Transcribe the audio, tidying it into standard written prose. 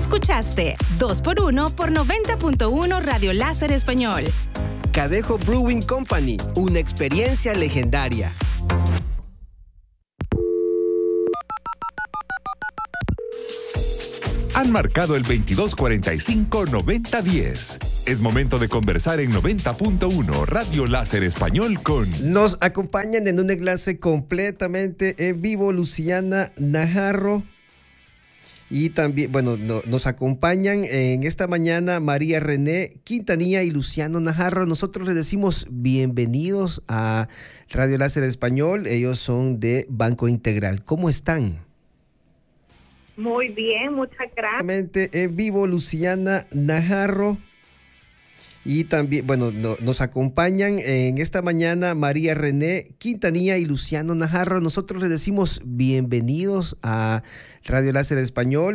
Escuchaste 2x1 por 90.1 Radio Láser Español. Cadejo Brewing Company, una experiencia legendaria. Han marcado el 2245-9010. Es momento de conversar en 90.1 Radio Láser Español con... Nos acompañan en un enlace completamente en vivo Luciana Najarro. Y también, nos acompañan en esta mañana María René Quintanilla y Luciano Najarro. Nosotros les decimos bienvenidos a Radio Láser Español. Ellos son de Banco Integral. ¿Cómo están? Muy bien, muchas gracias. En vivo Luciana Najarro. Y también, nos acompañan en esta mañana María René Quintanilla y Luciano Najarro. Nosotros les decimos bienvenidos a Radio Láser Español.